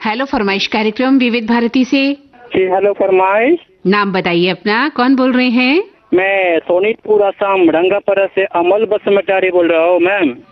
Hello फरमाइश कार्यक्रम विविध भारती से। जी हेलो फरमाइश। नाम बताइए अपना, कौन बोल रहे हैं? मैं सोनीतपुर असम रंगापरा से अमल बसमटारी बोल रहा हूँ मैम।